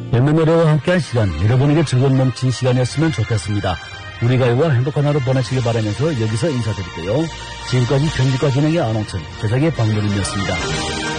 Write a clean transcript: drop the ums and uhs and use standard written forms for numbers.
몇몇 노래와 함께한 시간, 여러분에게 즐거움 넘친 시간이었으면 좋겠습니다. 우리 가요가 행복한 하루 보내시길 바라면서 여기서 인사드릴게요. 지금까지 편집과 진행의 안홍천, 제작의 박노림이었습니다.